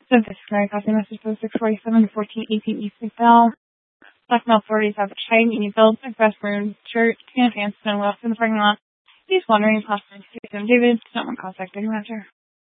So this current copy message post 647 to 1418 East Bell. Blackmail authorities have a Chang Uni Build, Express Maroon shirt, tan pants, and left in the parking lot. He's wondering if possible to see David. Someone contact Big Master.